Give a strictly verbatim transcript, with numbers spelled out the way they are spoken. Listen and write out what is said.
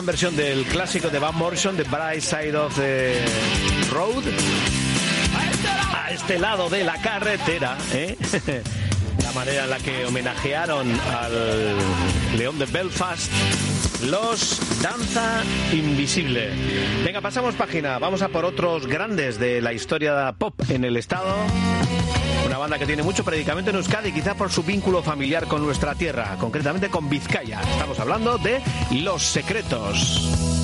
gran versión del clásico de Van Morrison, The Bright Side of the Road. A este lado de la carretera, ¿eh? La manera en la que homenajearon al León de Belfast, los Danza Invisible. Venga, pasamos página. Vamos a por otros grandes de la historia pop en el estado. Una banda que tiene mucho predicamento en Euskadi, quizá por su vínculo familiar con nuestra tierra, concretamente con Vizcaya. Estamos hablando de Los Secretos.